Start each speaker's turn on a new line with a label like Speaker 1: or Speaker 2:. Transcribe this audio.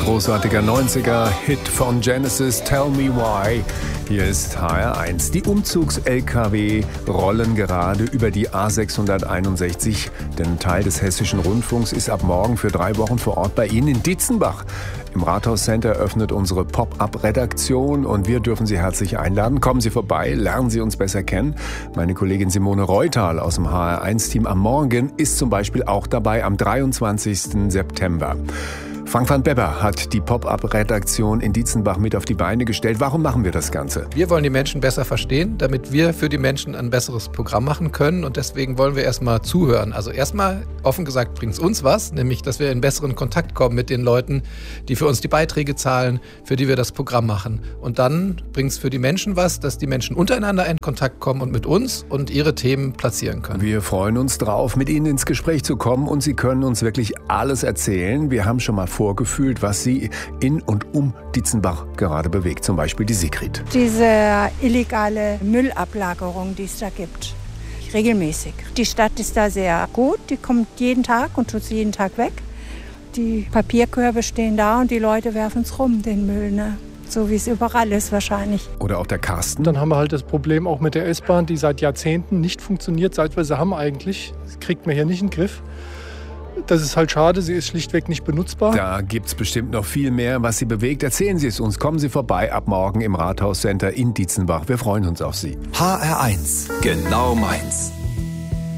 Speaker 1: großartiger 90er-Hit von Genesis, Tell Me Why. Hier ist HR1. Die Umzugs-LKW rollen gerade über die A661, denn ein Teil des Hessischen Rundfunks ist ab morgen für 3 Wochen vor Ort bei Ihnen in Dietzenbach. Im Rathaus-Center öffnet unsere Pop-up-Redaktion und wir dürfen Sie herzlich einladen. Kommen Sie vorbei, lernen Sie uns besser kennen. Meine Kollegin Simone Reutal aus dem HR1-Team am Morgen ist zum Beispiel auch dabei am 23. September. Frank van Bebber hat die Pop-up-Redaktion in Dietzenbach mit auf die Beine gestellt. Warum machen wir das Ganze?
Speaker 2: Wir wollen die Menschen besser verstehen, damit wir für die Menschen ein besseres Programm machen können. Und deswegen wollen wir erstmal zuhören. Also erstmal, offen gesagt, bringt es uns was, nämlich, dass wir in besseren Kontakt kommen mit den Leuten, die für uns die Beiträge zahlen, für die wir das Programm machen. Und dann bringt es für die Menschen was, dass die Menschen untereinander in Kontakt kommen und mit uns und ihre Themen platzieren können.
Speaker 1: Wir freuen uns drauf, mit Ihnen ins Gespräch zu kommen und Sie können uns wirklich alles erzählen. Wir haben schon mal vorgefühlt, was Sie in und um Dietzenbach gerade bewegt. Zum Beispiel die Sigrid.
Speaker 3: Diese illegale Müllablagerung, die es da gibt. Regelmäßig. Die Stadt ist da sehr gut. Die kommt jeden Tag und tut sie jeden Tag weg. Die Papierkörbe stehen da und die Leute werfen es rum, den Müll, ne? So wie es überall ist wahrscheinlich.
Speaker 1: Oder auch der Carsten.
Speaker 4: Dann haben wir halt das Problem auch mit der S-Bahn, die seit Jahrzehnten nicht funktioniert, seit wir sie haben eigentlich. Das kriegt man hier nicht in den Griff. Das ist halt schade, sie ist schlichtweg nicht benutzbar.
Speaker 1: Da gibt's bestimmt noch viel mehr, was Sie bewegt. Erzählen Sie es uns. Kommen Sie vorbei ab morgen im Rathaus-Center in Dietzenbach. Wir freuen uns auf Sie.
Speaker 5: HR1, genau meins.